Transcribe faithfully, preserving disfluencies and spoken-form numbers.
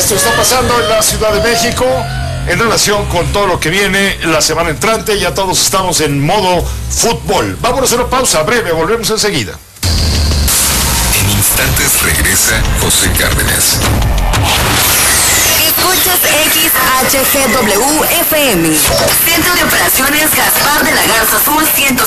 Esto está pasando en la Ciudad de México en relación con todo lo que viene la semana entrante. Ya todos estamos en modo fútbol. Vámonos a una pausa breve, volvemos enseguida. En instantes regresa José Cárdenas. Escuchas X H G W F M. Centro de Operaciones Gaspar de la Garza Sur ciento